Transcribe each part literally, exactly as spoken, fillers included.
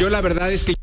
Yo la verdad es que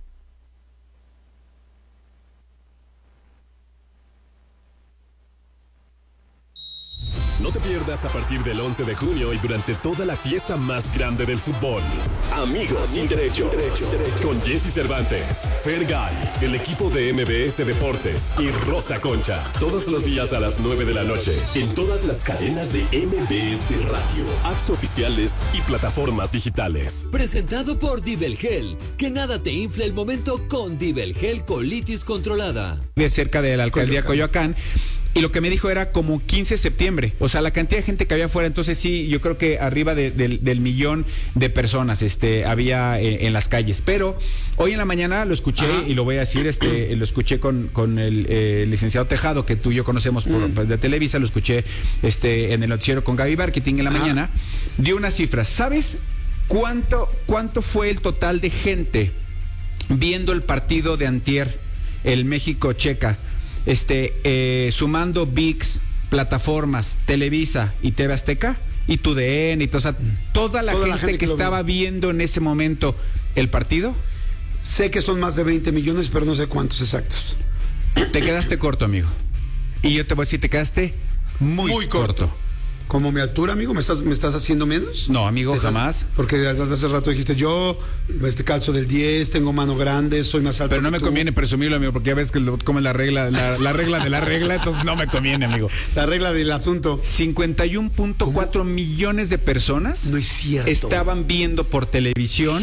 no te pierdas a partir del once de junio y durante toda la fiesta más grande del fútbol. Amigos sin derecho, con Jesse Cervantes, Fergay, el equipo de M B S Deportes y Rosa Concha. Todos los días a las nueve de la noche en todas las cadenas de M B S Radio, apps oficiales y plataformas digitales. Presentado por Dibelgel. Que nada te infle el momento con Dibelgel Colitis Controlada. cerca de la alcaldía Coyoacán. Y lo que me dijo era como quince de septiembre. O sea, la cantidad de gente que había afuera. Entonces sí, yo creo que arriba de, de, del millón de personas este, había en, en las calles. Pero hoy en la mañana lo escuché, Ajá. y lo voy a decir, este, lo escuché con, con el eh, licenciado Tejado, que tú y yo conocemos por, mm. pues, de Televisa. Lo escuché este, en el noticiero con Gaby Marketing en la Ajá. mañana. Dio unas cifras. ¿Sabes cuánto, cuánto fue el total de gente viendo el partido de antier, el México-Checa? Este, eh, sumando V I X, plataformas, Televisa y T V Azteca y tu D N y todo, o sea, toda la, toda gente, la gente que, que estaba viendo en ese momento el partido. Sé que son más de veinte millones, pero no sé cuántos exactos. Te quedaste corto, amigo. Y yo te voy a decir, te quedaste muy, muy corto. corto. ¿Como mi altura, amigo? ¿Me estás, me estás haciendo menos? No, amigo, estás, jamás. Porque desde hace rato dijiste, yo este calzo del diez, tengo mano grande, soy más alto. Pero no que me tú. conviene presumirlo, amigo, porque ya ves que lo, como la regla, la, la regla de la regla, entonces no me conviene, amigo. La regla del asunto. cincuenta y uno punto cuatro millones de personas no es cierto. estaban viendo por televisión.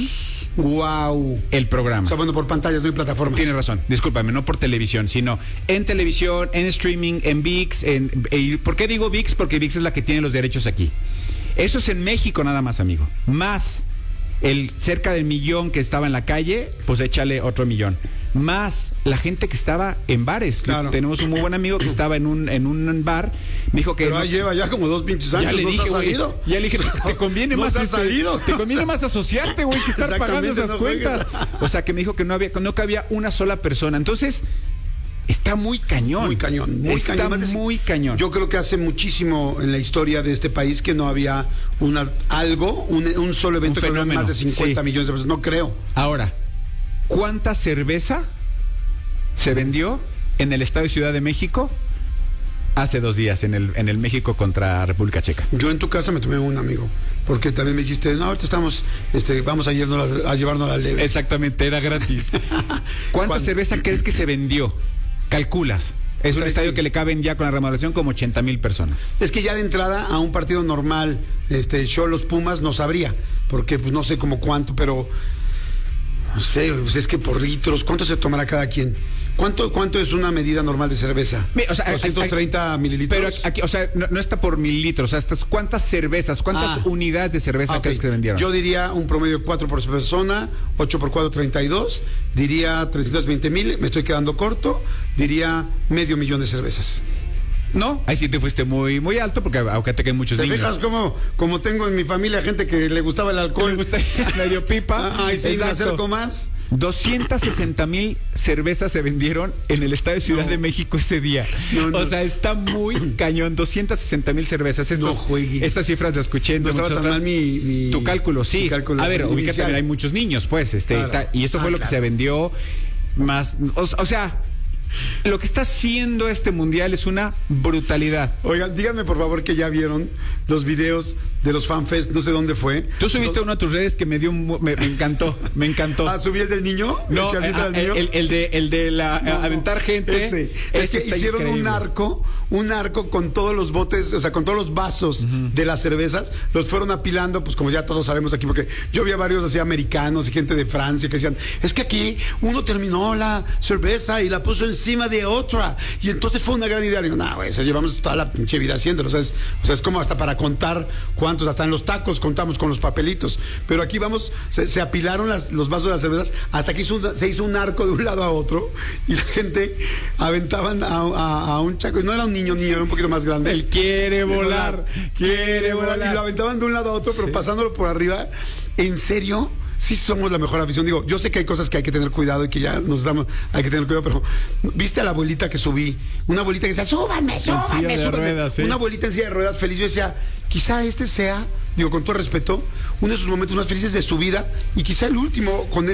Wow. El programa. O sea, bueno, por pantallas, no hay plataformas. Tienes razón, discúlpame, no por televisión, sino en televisión, en streaming, en V I X. En, en, ¿Por qué digo V I X? Porque V I X es la que tiene los derechos aquí. Eso es en México nada más, amigo. Más el cerca del millón que estaba en la calle, pues échale otro millón. Más la gente que estaba en bares. Claro. Tenemos un muy buen amigo que estaba en un en un bar. Me dijo que Pero no, ahí lleva ya como dos pinches años. Ya le ¿No dije, te has güey, salido? Ya le dije, te conviene ¿No más te has este, salido? te conviene más asociarte, güey, que estar pagando esas no cuentas. juegues. O sea, que me dijo que no había, no cabía una sola persona. Entonces, está muy cañón. Muy cañón, muy está cañón. muy cañón. Yo creo que hace muchísimo en la historia de este país que no había una algo, un, un solo evento un con más de cincuenta sí. millones de personas. No creo. Ahora, ¿cuánta cerveza se vendió en el Estadio Ciudad de México hace dos días en el, en el México contra República Checa? Yo en tu casa me tomé un, amigo, porque también me dijiste, no, ahorita estamos, este, vamos a, irnos a, a llevarnos la leve. Exactamente, era gratis. ¿Cuánta cerveza crees que se vendió? Calculas. Es un sí. estadio que le caben ya con la remodelación como ochenta mil personas. Es que ya de entrada a un partido normal, este, Xolos Pumas no sabría, porque pues no sé como cuánto, pero no sé, pues es que por litros, ¿cuánto se tomará cada quien? ¿Cuánto, ¿Cuánto es una medida normal de cerveza? O sea, doscientos treinta aquí, mililitros. Pero aquí, o sea, no, no está por mililitros, o sea, ¿cuántas cervezas, cuántas ah. unidades de cerveza ah, okay. crees que se vendieron? Yo diría un promedio de cuatro por persona, ocho por cuatro, treinta y dos, diría trescientos veinte mil, me estoy quedando corto, diría medio millón de cervezas. No, ahí sí te fuiste muy muy alto porque aunque te queden muchos ¿Te niños. ¿Te fijas cómo, como tengo en mi familia gente que le gustaba el alcohol? Le gusta medio pipa. Ah, ahí sí me acerco más. doscientas sesenta mil cervezas se vendieron en el Estadio Ciudad no. de México ese día. No, no. O sea, está muy cañón. doscientas sesenta mil cervezas. Estos, no juegues. Estas cifras las escuché. No estaba tan mal mi, mi... Tu cálculo, sí. Cálculo a ver, ubícate, hay muchos niños, pues. este claro. ta, Y esto fue ah, lo claro. que se vendió más... O, o sea... Lo que está haciendo este mundial es una brutalidad. Oigan, díganme por favor que ya vieron los videos de los FanFest, no sé dónde fue. Tú subiste los... uno a tus redes que me dio un, me, me encantó, me encantó. Ah, subí el del niño. No, el, a, niño? El, el de el de la no, aventar gente. Ese. Ese es que hicieron increíble. un arco, un arco con todos los botes, o sea, con todos los vasos uh-huh. de las cervezas, los fueron apilando, pues como ya todos sabemos aquí, porque yo vi a varios así americanos y gente de Francia que decían, es que aquí uno terminó la cerveza y la puso encima de otra. Y entonces fue una gran idea. Le digo, no, güey, o sea, llevamos toda la pinche vida haciéndolo. O sea, es, o sea, es como hasta para contar cuántos, hasta en los tacos contamos con los papelitos. Pero aquí vamos, se, se apilaron las, los vasos de las cervezas hasta que hizo un, se hizo un arco de un lado a otro y la gente aventaban a, a, a un chaco. No era un niño, niño, sí. era un poquito más grande. Él quiere volar, volar quiere volar. volar. Y lo aventaban de un lado a otro, pero sí. pasándolo por arriba. ¿En serio? Sí somos la mejor afición. Digo, yo sé que hay cosas que hay que tener cuidado y que ya nos damos, hay que tener cuidado, pero ¿viste a la abuelita que subí? Una abuelita que decía, súbanme, súbanme, súbanme. Ruedas, ¿sí? Una abuelita en silla de ruedas feliz. Yo decía, quizá este sea, digo, con todo respeto, uno de sus momentos más felices de su vida y quizá el último con